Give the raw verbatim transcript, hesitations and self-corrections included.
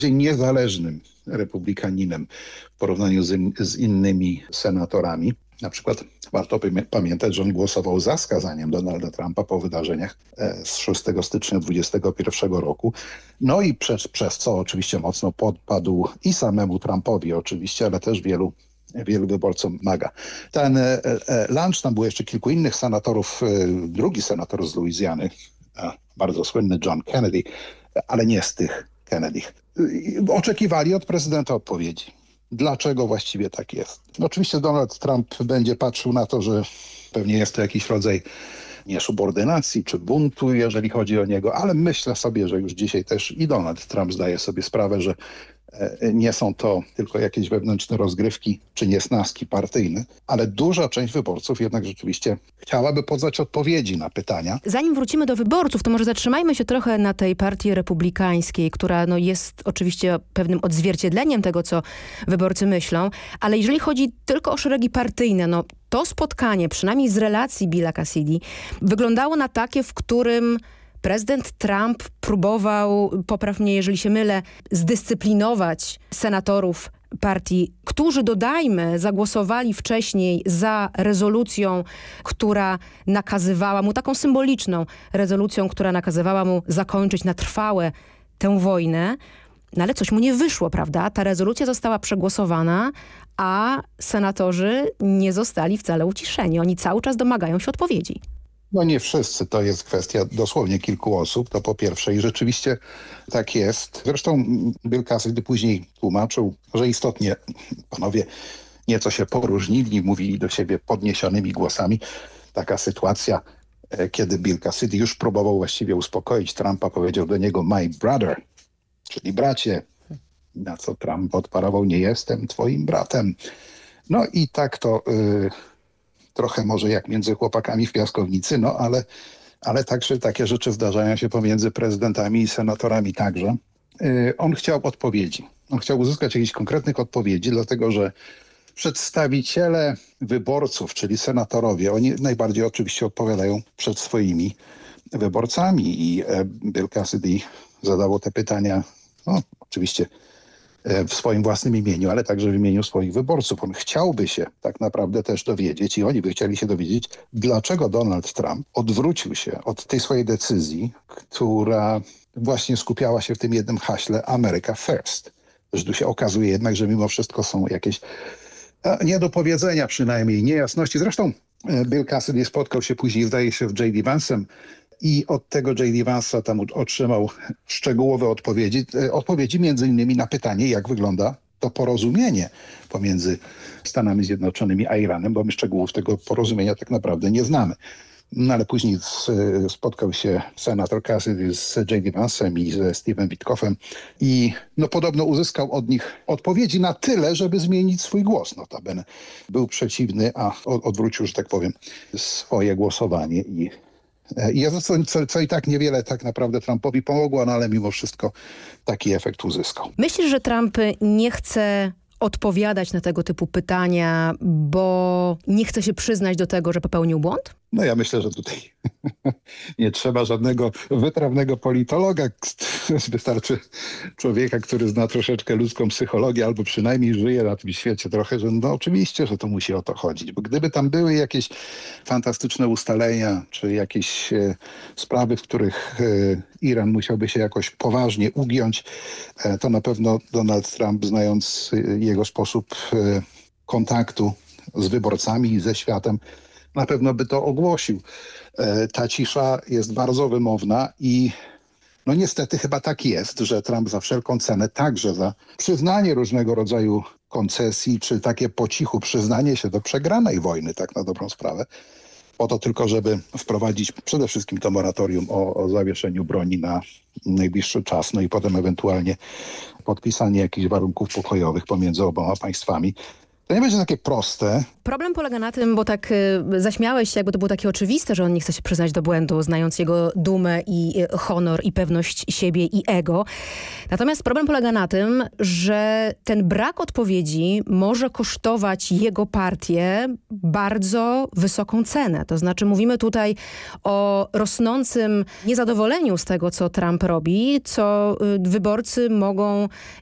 niezależnym republikaninem w porównaniu z, in, z innymi senatorami. Na przykład warto pamiętać, że on głosował za skazaniem Donalda Trumpa po wydarzeniach z szóstego stycznia dwudziestego pierwszego roku. No i przez, przez co oczywiście mocno podpadł i samemu Trumpowi oczywiście, ale też wielu wielu wyborcom MAGA. Ten e, e, lunch, tam było jeszcze kilku innych senatorów, e, drugi senator z Luizjany, e, bardzo słynny John Kennedy, ale nie z tych Kennedy. E, oczekiwali od prezydenta odpowiedzi. Dlaczego właściwie tak jest? Oczywiście Donald Trump będzie patrzył na to, że pewnie jest to jakiś rodzaj niesubordynacji czy buntu, jeżeli chodzi o niego, ale myślę sobie, że już dzisiaj też i Donald Trump zdaje sobie sprawę, że nie są to tylko jakieś wewnętrzne rozgrywki czy niesnaski partyjne, ale duża część wyborców jednak rzeczywiście chciałaby poznać odpowiedzi na pytania. Zanim wrócimy do wyborców, to może zatrzymajmy się trochę na tej partii republikańskiej, która no, jest oczywiście pewnym odzwierciedleniem tego, co wyborcy myślą, ale jeżeli chodzi tylko o szeregi partyjne, no to spotkanie, przynajmniej z relacji Billa Cassidy, wyglądało na takie, w którym prezydent Trump próbował, popraw mnie jeżeli się mylę, zdyscyplinować senatorów partii, którzy, dodajmy, zagłosowali wcześniej za rezolucją, która nakazywała mu, taką symboliczną rezolucją, która nakazywała mu zakończyć na trwałe tę wojnę. No ale coś mu nie wyszło, prawda? Ta rezolucja została przegłosowana, a senatorzy nie zostali wcale uciszeni. Oni cały czas domagają się odpowiedzi. No nie wszyscy, to jest kwestia dosłownie kilku osób, to po pierwsze i rzeczywiście tak jest. Zresztą Bill Cassidy później tłumaczył, że istotnie panowie nieco się poróżnili, mówili do siebie podniesionymi głosami. Taka sytuacja, kiedy Bill Cassidy już próbował właściwie uspokoić Trumpa, powiedział do niego my brother, czyli bracie, na co Trump odparował, nie jestem twoim bratem. No i tak to... Yy, Trochę może jak między chłopakami w piaskownicy, no ale, ale także takie rzeczy zdarzają się pomiędzy prezydentami i senatorami także. Yy, on chciał odpowiedzi. On chciał uzyskać jakichś konkretnych odpowiedzi, dlatego że przedstawiciele wyborców, czyli senatorowie, oni najbardziej oczywiście odpowiadają przed swoimi wyborcami i e, Bill Cassidy zadawał te pytania, no oczywiście w swoim własnym imieniu, ale także w imieniu swoich wyborców. On chciałby się tak naprawdę też dowiedzieć i oni by chcieli się dowiedzieć, dlaczego Donald Trump odwrócił się od tej swojej decyzji, która właśnie skupiała się w tym jednym haśle America First. Że tu się okazuje jednak, że mimo wszystko są jakieś niedopowiedzenia, przynajmniej niejasności. Zresztą Bill Cassidy spotkał się później, zdaje się, z J D Vance'em i od tego J D Vance'a tam otrzymał szczegółowe odpowiedzi, odpowiedzi między innymi na pytanie, jak wygląda to porozumienie pomiędzy Stanami Zjednoczonymi a Iranem, bo my szczegółów tego porozumienia tak naprawdę nie znamy. No ale później spotkał się senator Cassidy z J D Vance'em i ze Steve'em Witkoffem i no podobno uzyskał od nich odpowiedzi na tyle, żeby zmienić swój głos. Notabene był przeciwny, a odwrócił, że tak powiem, swoje głosowanie i I co, co, co i tak niewiele tak naprawdę Trumpowi pomogło, no ale mimo wszystko taki efekt uzyskał. Myślisz, że Trump nie chce odpowiadać na tego typu pytania, bo nie chce się przyznać do tego, że popełnił błąd? No ja myślę, że tutaj nie trzeba żadnego wytrawnego politologa. Wystarczy człowieka, który zna troszeczkę ludzką psychologię albo przynajmniej żyje na tym świecie trochę, że no oczywiście, że to musi o to chodzić. Bo gdyby tam były jakieś fantastyczne ustalenia, czy jakieś e, sprawy, w których e, Iran musiałby się jakoś poważnie ugiąć, e, to na pewno Donald Trump, znając e, jego sposób e, kontaktu z wyborcami i ze światem, na pewno by to ogłosił. Ta cisza jest bardzo wymowna i no niestety chyba tak jest, że Trump za wszelką cenę, także za przyznanie różnego rodzaju koncesji, czy takie po cichu przyznanie się do przegranej wojny, tak na dobrą sprawę, po to tylko, żeby wprowadzić przede wszystkim to moratorium o, o zawieszeniu broni na najbliższy czas, no i potem ewentualnie podpisanie jakichś warunków pokojowych pomiędzy oboma państwami. To nie będzie takie proste. Problem polega na tym, bo tak y, zaśmiałeś się, jakby to było takie oczywiste, że on nie chce się przyznać do błędu, znając jego dumę i y, honor i pewność siebie i ego. Natomiast problem polega na tym, że ten brak odpowiedzi może kosztować jego partię bardzo wysoką cenę. To znaczy mówimy tutaj o rosnącym niezadowoleniu z tego, co Trump robi, co y, wyborcy mogą